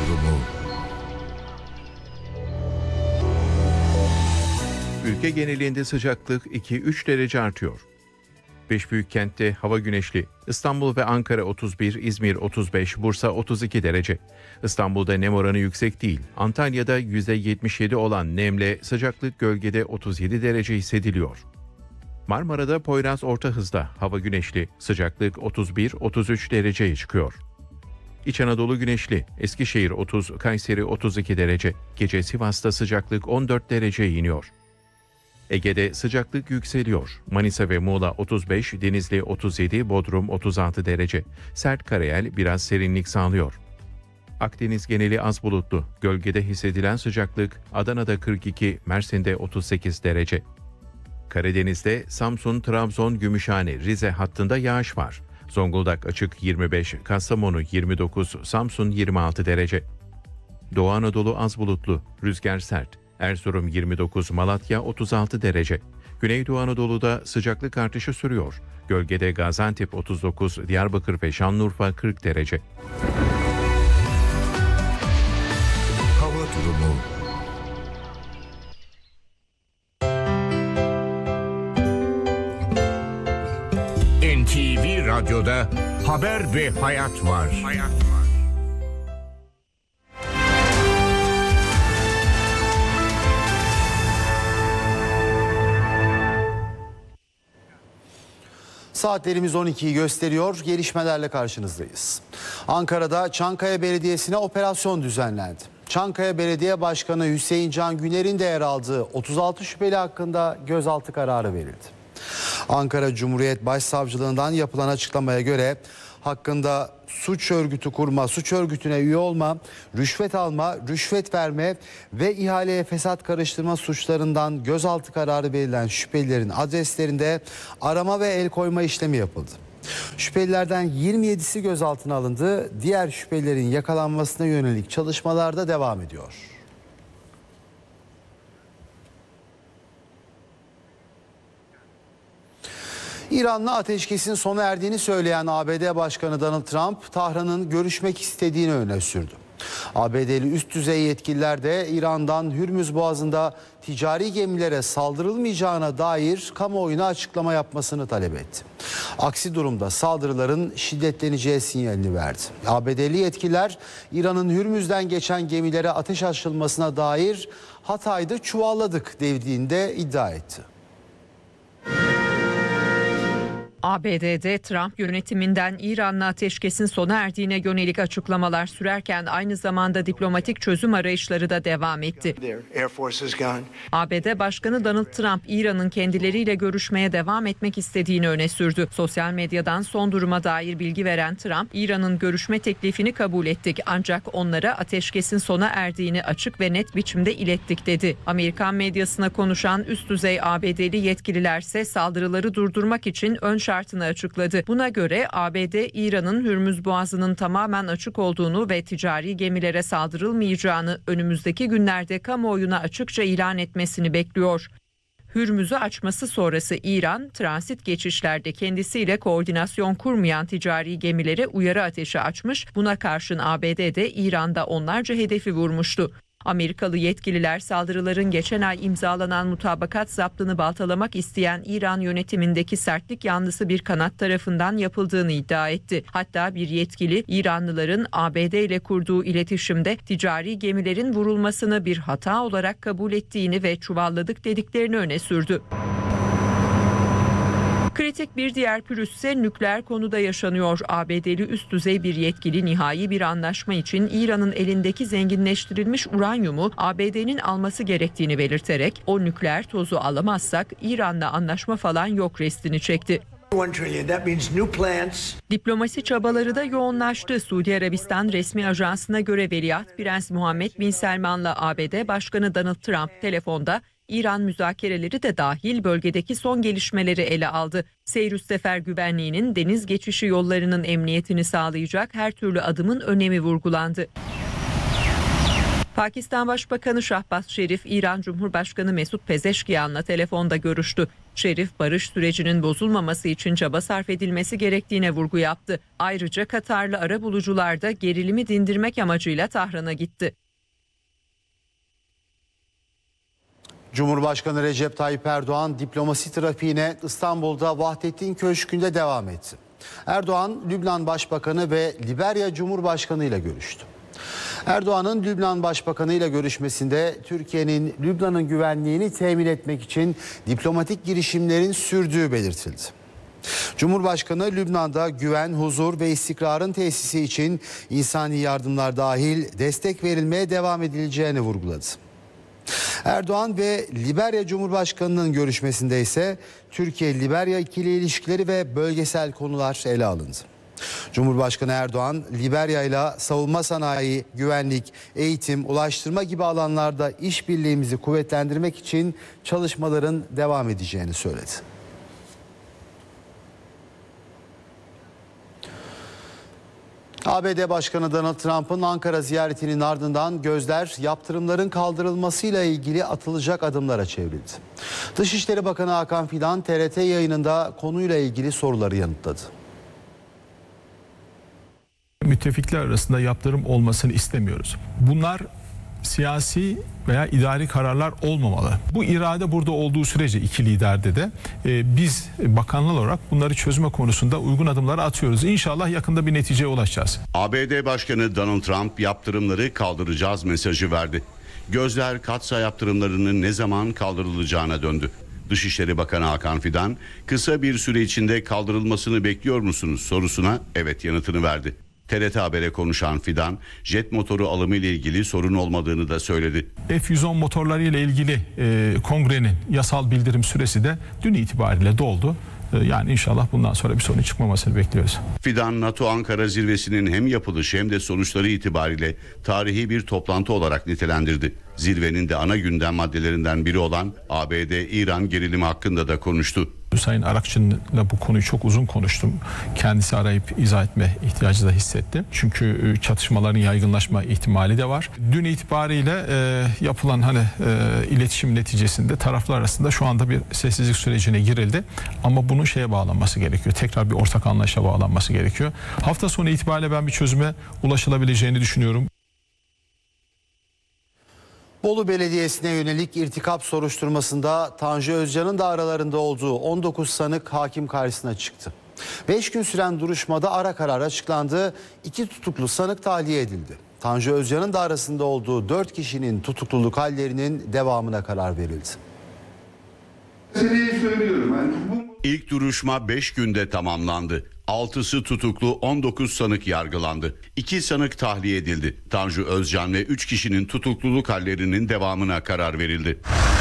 durumu. Ülke genelinde sıcaklık 2-3 derece artıyor. 5 büyük kentte hava güneşli. İstanbul ve Ankara 31, İzmir 35, Bursa 32 derece. İstanbul'da nem oranı yüksek değil. Antalya'da %77 olan nemle sıcaklık gölgede 37 derece hissediliyor. Marmara'da Poyraz orta hızda hava güneşli. Sıcaklık 31-33 dereceye çıkıyor. İç Anadolu güneşli. Eskişehir 30, Kayseri 32 derece. Gece Sivas'ta sıcaklık 14 dereceye iniyor. Ege'de sıcaklık yükseliyor. Manisa ve Muğla 35, Denizli 37, Bodrum 36 derece. Sert karayel biraz serinlik sağlıyor. Akdeniz geneli az bulutlu. Gölgede hissedilen sıcaklık Adana'da 42, Mersin'de 38 derece. Karadeniz'de Samsun, Trabzon, Gümüşhane, Rize hattında yağış var. Zonguldak açık 25, Kastamonu 29, Samsun 26 derece. Doğu Anadolu az bulutlu, rüzgar sert. Erzurum 29, Malatya 36 derece. Güneydoğu Anadolu'da sıcaklık artışı sürüyor. Gölgede Gaziantep 39, Diyarbakır ve Şanlıurfa 40 derece. Hava durumu. NTV Radyo'da haber ve hayat var. Saatlerimiz 12'yi gösteriyor. Gelişmelerle karşınızdayız. Ankara'da Çankaya Belediyesi'ne operasyon düzenlendi. Çankaya Belediye Başkanı Hüseyin Can Güner'in de yer aldığı 36 şüpheli hakkında gözaltı kararı verildi. Ankara Cumhuriyet Başsavcılığından yapılan açıklamaya göre hakkında suç örgütü kurma, suç örgütüne üye olma, rüşvet alma, rüşvet verme ve ihaleye fesat karıştırma suçlarından gözaltı kararı verilen şüphelilerin adreslerinde arama ve el koyma işlemi yapıldı. Şüphelilerden 27'si gözaltına alındı. Diğer şüphelilerin yakalanmasına yönelik çalışmalar da devam ediyor. İran'la ateşkesin sona erdiğini söyleyen ABD Başkanı Donald Trump, Tahran'ın görüşmek istediğini öne sürdü. ABD'li üst düzey yetkililer de İran'dan Hürmüz Boğazı'nda ticari gemilere saldırılmayacağına dair kamuoyuna açıklama yapmasını talep etti. Aksi durumda saldırıların şiddetleneceği sinyalini verdi. ABD'li yetkililer İran'ın Hürmüz'den geçen gemilere ateş açılmasına dair Hatay'da çuvalladık dediğinde iddia etti. ABD'de Trump yönetiminden İran'la ateşkesin sona erdiğine yönelik açıklamalar sürerken aynı zamanda diplomatik çözüm arayışları da devam etti. ABD Başkanı Donald Trump, İran'ın kendileriyle görüşmeye devam etmek istediğini öne sürdü. Sosyal medyadan son duruma dair bilgi veren Trump, İran'ın görüşme teklifini kabul ettik ancak onlara ateşkesin sona erdiğini açık ve net biçimde ilettik dedi. Amerikan medyasına konuşan üst düzey ABD'li yetkililerse saldırıları durdurmak için ön şartını açıkladı. Buna göre ABD, İran'ın Hürmüz Boğazı'nın tamamen açık olduğunu ve ticari gemilere saldırılmayacağını önümüzdeki günlerde kamuoyuna açıkça ilan etmesini bekliyor. Hürmüz'ü açması sonrası İran, transit geçişlerde kendisiyle koordinasyon kurmayan ticari gemilere uyarı ateşi açmış. Buna karşın ABD de İran'da onlarca hedefi vurmuştu. Amerikalı yetkililer saldırıların geçen ay imzalanan mutabakat zaptını baltalamak isteyen İran yönetimindeki sertlik yanlısı bir kanat tarafından yapıldığını iddia etti. Hatta bir yetkili İranlıların ABD ile kurduğu iletişimde ticari gemilerin vurulmasını bir hata olarak kabul ettiğini ve çuvalladık dediklerini öne sürdü. Kritik bir diğer pürüz ise nükleer konuda yaşanıyor. ABD'li üst düzey bir yetkili nihai bir anlaşma için İran'ın elindeki zenginleştirilmiş uranyumu ABD'nin alması gerektiğini belirterek o nükleer tozu alamazsak İran'la anlaşma falan yok restini çekti. Diplomasi çabaları da yoğunlaştı. Suudi Arabistan resmi ajansına göre Veliaht Prens Muhammed Bin Selman'la ABD Başkanı Donald Trump telefonda İran müzakereleri de dahil bölgedeki son gelişmeleri ele aldı. Seyr sefer güvenliğinin deniz geçişi yollarının emniyetini sağlayacak her türlü adımın önemi vurgulandı. Pakistan Başbakanı Şahbaz Şerif, İran Cumhurbaşkanı Mesut Pezeşkiyan'la telefonda görüştü. Şerif, barış sürecinin bozulmaması için çaba sarf edilmesi gerektiğine vurgu yaptı. Ayrıca Katarlı arabulucular da gerilimi dindirmek amacıyla Tahran'a gitti. Cumhurbaşkanı Recep Tayyip Erdoğan diplomasi trafiğine İstanbul'da Vahdettin Köşkü'nde devam etti. Erdoğan, Lübnan Başbakanı ve Liberya Cumhurbaşkanı ile görüştü. Erdoğan'ın Lübnan Başbakanı ile görüşmesinde Türkiye'nin Lübnan'ın güvenliğini temin etmek için diplomatik girişimlerin sürdüğü belirtildi. Cumhurbaşkanı Lübnan'da güven, huzur ve istikrarın tesisi için insani yardımlar dahil destek verilmeye devam edileceğini vurguladı. Erdoğan ve Liberya Cumhurbaşkanı'nın görüşmesinde ise Türkiye-Liberya ikili ilişkileri ve bölgesel konular ele alındı. Cumhurbaşkanı Erdoğan, Liberya ile savunma sanayi, güvenlik, eğitim, ulaştırma gibi alanlarda işbirliğimizi kuvvetlendirmek için çalışmaların devam edeceğini söyledi. ABD Başkanı Donald Trump'ın Ankara ziyaretinin ardından gözler yaptırımların kaldırılmasıyla ilgili atılacak adımlara çevrildi. Dışişleri Bakanı Hakan Fidan TRT yayınında konuyla ilgili soruları yanıtladı. Müttefikler arasında yaptırım olmasını istemiyoruz. Bunlar siyasi veya idari kararlar olmamalı. Bu irade burada olduğu sürece iki liderde de biz bakanlar olarak bunları çözme konusunda uygun adımları atıyoruz. İnşallah yakında bir neticeye ulaşacağız. ABD Başkanı Donald Trump yaptırımları kaldıracağız mesajı verdi. Gözler Katsa yaptırımlarının ne zaman kaldırılacağına döndü. Dışişleri Bakanı Hakan Fidan, kısa bir süre içinde kaldırılmasını bekliyor musunuz sorusuna evet yanıtını verdi. TRT Haber'e konuşan Fidan, jet motoru alımı ile ilgili sorun olmadığını da söyledi. F-110 motorları ile ilgili kongrenin yasal bildirim süresi de dün itibariyle doldu. Yani inşallah bundan sonra bir sorun çıkmamasını bekliyoruz. Fidan, NATO Ankara zirvesinin hem yapılışı hem de sonuçları itibariyle tarihi bir toplantı olarak nitelendirdi. Zirvenin de ana gündem maddelerinden biri olan ABD-İran gerilimi hakkında da konuştu. Sayın Arakçı'yla bu konuyu çok uzun konuştum. Kendisi arayıp izah etme ihtiyacı da hissetti. Çünkü çatışmaların yaygınlaşma ihtimali de var. Dün itibariyle yapılan iletişim neticesinde taraflar arasında şu anda bir sessizlik sürecine girildi. Ama bunun şeye bağlanması gerekiyor. Tekrar bir ortak anlayışa bağlanması gerekiyor. Hafta sonu itibariyle ben bir çözüme ulaşılabileceğini düşünüyorum. Bolu Belediyesi'ne yönelik irtikap soruşturmasında Tanju Özcan'ın da aralarında olduğu 19 sanık hakim karşısına çıktı. 5 gün süren duruşmada ara karar açıklandı. 2 tutuklu sanık tahliye edildi. Tanju Özcan'ın da arasında olduğu 4 kişinin tutukluluk hallerinin devamına karar verildi. İlk duruşma 5 günde tamamlandı. 6'sı tutuklu, 19 sanık yargılandı. 2 sanık tahliye edildi. Tanju Özcan ve 3 kişinin tutukluluk hallerinin devamına karar verildi.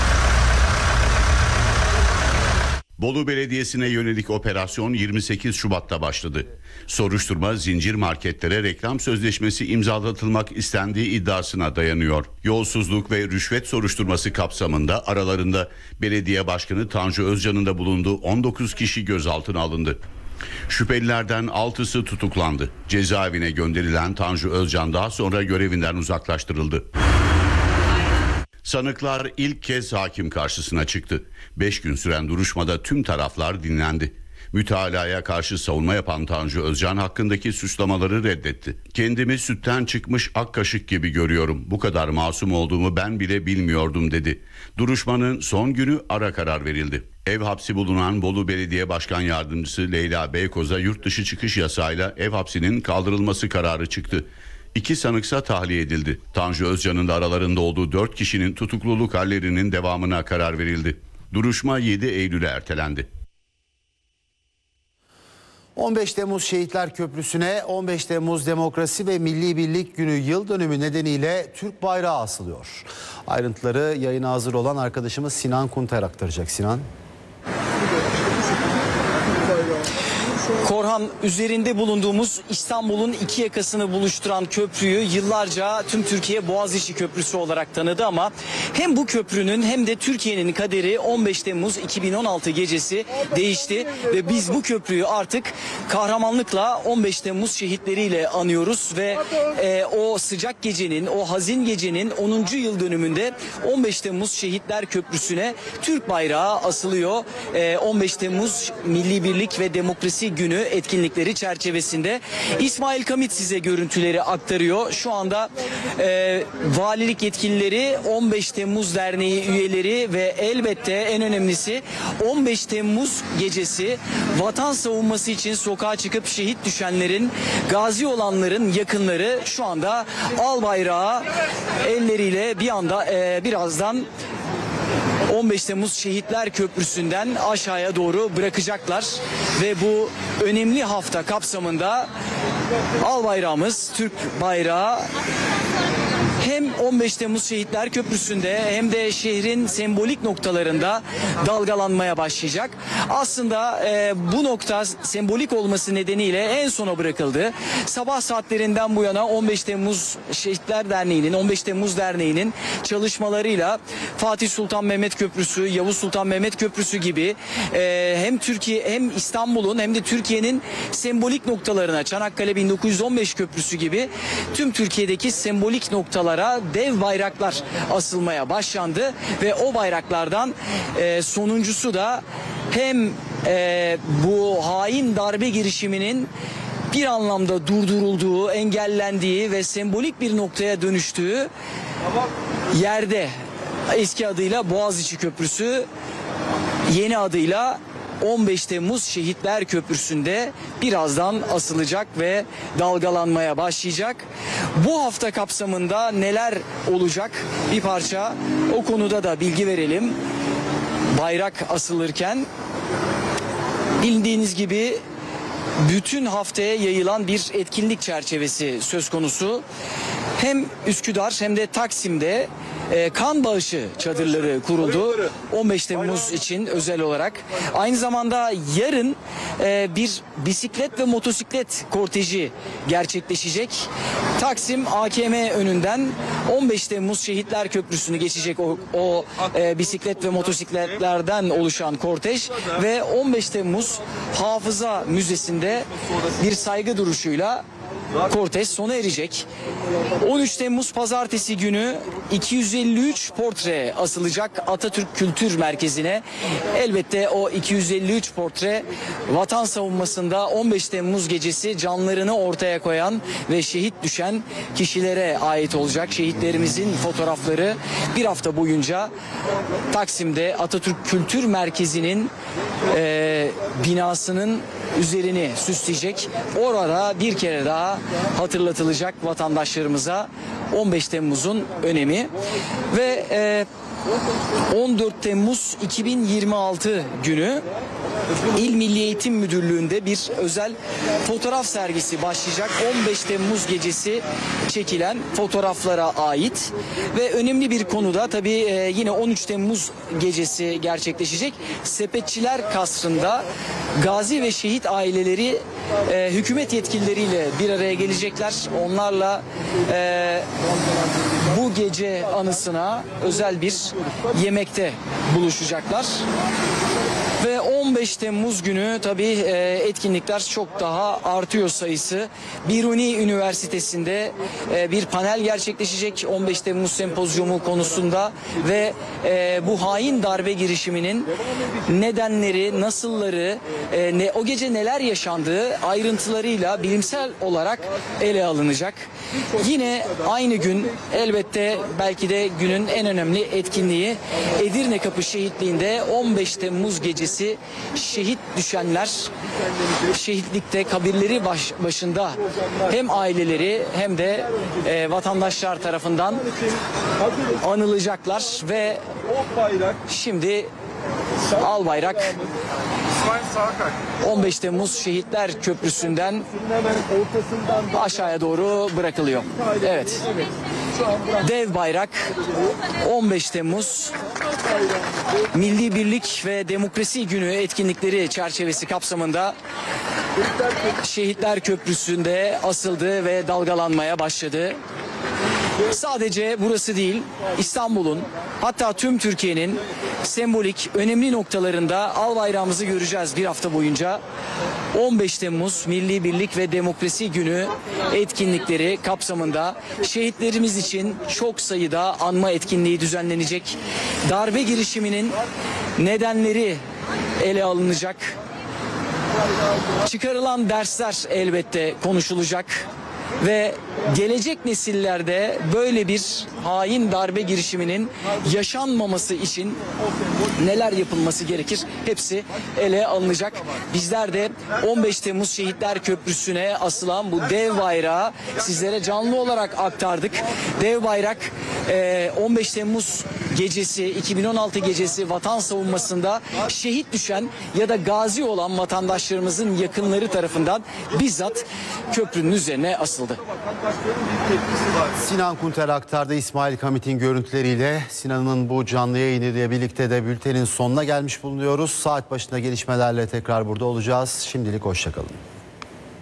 Bolu Belediyesi'ne yönelik operasyon 28 Şubat'ta başladı. Soruşturma zincir marketlere reklam sözleşmesi imzalatılmak istendiği iddiasına dayanıyor. Yolsuzluk ve rüşvet soruşturması kapsamında aralarında belediye başkanı Tanju Özcan'ın da bulunduğu 19 kişi gözaltına alındı. Şüphelilerden 6'sı tutuklandı. Cezaevine gönderilen Tanju Özcan daha sonra görevinden uzaklaştırıldı. Sanıklar ilk kez hakim karşısına çıktı. 5 gün süren duruşmada tüm taraflar dinlendi. Mütalaya karşı savunma yapan Tanju Özcan hakkındaki suçlamaları reddetti. Kendimi sütten çıkmış ak kaşık gibi görüyorum. Bu kadar masum olduğumu ben bile bilmiyordum dedi. Duruşmanın son günü ara karar verildi. Ev hapsi bulunan Bolu Belediye Başkan Yardımcısı Leyla Beykoz'a yurt dışı çıkış yasağıyla ev hapsinin kaldırılması kararı çıktı. 2 sanıksa tahliye edildi. Tanju Özcan'ın da aralarında olduğu 4 kişinin tutukluluk hallerinin devamına karar verildi. Duruşma 7 Eylül'e ertelendi. 15 Temmuz Şehitler Köprüsü'ne 15 Temmuz Demokrasi ve Milli Birlik Günü yıl dönümü nedeniyle Türk bayrağı asılıyor. Ayrıntıları yayına hazır olan arkadaşımız Sinan Kunter aktaracak. Sinan. Korhan Orhan, üzerinde bulunduğumuz İstanbul'un iki yakasını buluşturan köprüyü yıllarca tüm Türkiye Boğaziçi Köprüsü olarak tanıdı ama hem bu köprünün hem de Türkiye'nin kaderi 15 Temmuz 2016 gecesi değişti ve biz bu köprüyü artık kahramanlıkla 15 Temmuz şehitleriyle anıyoruz ve o sıcak gecenin, o hazin gecenin 10. yıl dönümünde 15 Temmuz Şehitler Köprüsü'ne Türk bayrağı asılıyor. 15 Temmuz Milli Birlik ve Demokrasi Günü etkinlikleri çerçevesinde. İsmail Kamit size görüntüleri aktarıyor. Şu anda valilik yetkilileri, 15 Temmuz Derneği üyeleri ve elbette en önemlisi 15 Temmuz gecesi vatan savunması için sokağa çıkıp şehit düşenlerin, gazi olanların yakınları şu anda al bayrağı elleriyle birazdan 15 Temmuz Şehitler Köprüsü'nden aşağıya doğru bırakacaklar ve bu önemli hafta kapsamında al bayrağımız, Türk bayrağı hem 15 Temmuz Şehitler Köprüsü'nde hem de şehrin sembolik noktalarında dalgalanmaya başlayacak. Aslında bu nokta sembolik olması nedeniyle en sona bırakıldı. Sabah saatlerinden bu yana 15 Temmuz Şehitler Derneği'nin, 15 Temmuz Derneği'nin çalışmalarıyla Fatih Sultan Mehmet Köprüsü, Yavuz Sultan Mehmet Köprüsü gibi hem Türkiye hem İstanbul'un hem de Türkiye'nin sembolik noktalarına, Çanakkale 1915 Köprüsü gibi tüm Türkiye'deki sembolik noktalara dev bayraklar asılmaya başlandı ve o bayraklardan sonuncusu da hem bu hain darbe girişiminin bir anlamda durdurulduğu, engellendiği ve sembolik bir noktaya dönüştüğü yerde, eski adıyla Boğaziçi Köprüsü, yeni adıyla 15 Temmuz Şehitler Köprüsü'nde birazdan asılacak ve dalgalanmaya başlayacak. Bu hafta kapsamında neler olacak? Bir parça o konuda da bilgi verelim. Bayrak asılırken bildiğiniz gibi bütün haftaya yayılan bir etkinlik çerçevesi söz konusu. Hem Üsküdar hem de Taksim'de kan bağışı çadırları kuruldu 15 Temmuz için özel olarak. Aynı zamanda yarın bir bisiklet ve motosiklet korteji gerçekleşecek. Taksim AKM önünden 15 Temmuz Şehitler Köprüsü'nü geçecek o bisiklet ve motosikletlerden oluşan kortej ve 15 Temmuz Hafıza Müzesi'nde bir saygı duruşuyla kortej sona erecek. 13 Temmuz Pazartesi günü 253 portre asılacak Atatürk Kültür Merkezi'ne. Elbette o 253 portre vatan savunmasında 15 Temmuz gecesi canlarını ortaya koyan ve şehit düşen kişilere ait olacak. Şehitlerimizin fotoğrafları bir hafta boyunca Taksim'de Atatürk Kültür Merkezi'nin binasının üzerini süsleyecek. Orada bir kere daha hatırlatılacak vatandaşlarımıza 15 Temmuz'un önemi ve 14 Temmuz 2026 günü İl Milli Eğitim Müdürlüğü'nde bir özel fotoğraf sergisi başlayacak. 15 Temmuz gecesi çekilen fotoğraflara ait ve önemli bir konuda tabii yine 13 Temmuz gecesi gerçekleşecek. Sepetçiler Kasrı'nda gazi ve şehit aileleri hükümet yetkilileriyle bir araya gelecekler. Onlarla bu gece anısına özel bir yemekte buluşacaklar. Ve 15 Temmuz günü tabii etkinlikler çok daha artıyor sayısı. Biruni Üniversitesi'nde bir panel gerçekleşecek 15 Temmuz sempozyumu konusunda ve bu hain darbe girişiminin nedenleri, nasılları, o gece neler yaşandığı ayrıntılarıyla bilimsel olarak ele alınacak. Yine aynı gün elbette belki de günün en önemli etkinliği Edirne Kapı Şehitliği'nde 15 Temmuz gecesi şehit düşenler şehitlikte kabirleri başında hem aileleri hem de vatandaşlar tarafından anılacaklar ve şimdi al bayrak 15 Temmuz Şehitler Köprüsü'nden aşağıya doğru bırakılıyor. Evet. Dev bayrak 15 Temmuz Milli Birlik ve Demokrasi Günü etkinlikleri çerçevesi kapsamında Şehitler Köprüsü'nde asıldı ve dalgalanmaya başladı. Sadece burası değil, İstanbul'un, hatta tüm Türkiye'nin sembolik önemli noktalarında al bayrağımızı göreceğiz bir hafta boyunca. 15 Temmuz Milli Birlik ve Demokrasi Günü etkinlikleri kapsamında şehitlerimiz için çok sayıda anma etkinliği düzenlenecek. Darbe girişiminin nedenleri ele alınacak. Çıkarılan dersler elbette konuşulacak. Ve gelecek nesillerde böyle bir hain darbe girişiminin yaşanmaması için neler yapılması gerekir? Hepsi ele alınacak. Bizler de 15 Temmuz Şehitler Köprüsü'ne asılan bu dev bayrağı sizlere canlı olarak aktardık. Dev bayrak 15 Temmuz gecesi, 2016 gecesi vatan savunmasında şehit düşen ya da gazi olan vatandaşlarımızın yakınları tarafından bizzat köprünün üzerine asıldı. Sinan Kunter aktardı İsmail Kamit'in görüntüleriyle. Sinan'ın bu canlı yayınıyla birlikte de bültenin sonuna gelmiş bulunuyoruz. Saat başında gelişmelerle tekrar burada olacağız. Şimdilik hoşça kalın.